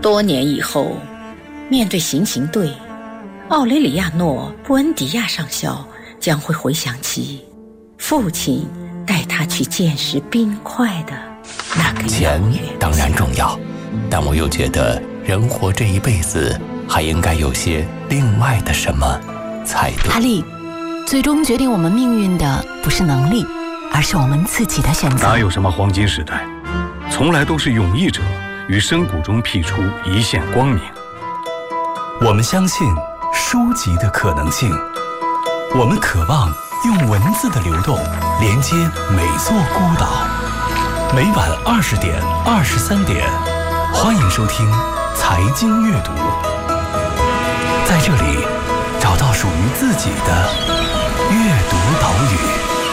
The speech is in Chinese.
多年以后，面对行刑队，奥雷里亚诺·布恩迪亚上校将会回想起父亲带他去见识冰块的那个钱当然重要，但我又觉得人活这一辈子还应该有些另外的什么才对。 阿力，最终决定我们命运的不是能力，而是我们自己的选择。 哪有什么黄金时代，从来都是勇毅者于深谷中辟出一线光明。 我们相信书籍的可能性，我们渴望用文字的流动连接每座孤岛。每晚20点、23点，欢迎收听财经阅读，在这里找到属于自己的阅读岛屿。